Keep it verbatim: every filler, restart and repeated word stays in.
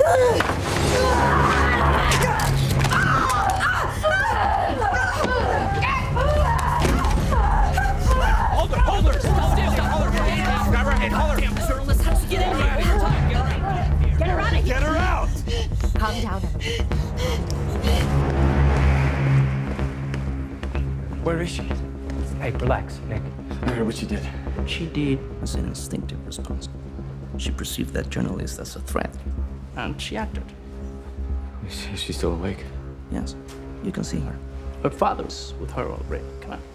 Hold her! Hold her! Stop still! Hold her! Grab her hand! Hold her! Damn journalist! How'd you get in here? Get her out of here! Get her out! Calm down, Emily. Where is she? Hey, relax, Nick. I heard what she did. What she did was an instinctive response. She perceived that journalist as a threat, and she acted. Is she, is she still awake? Yes, you can see her. Her father's with her already. Come on.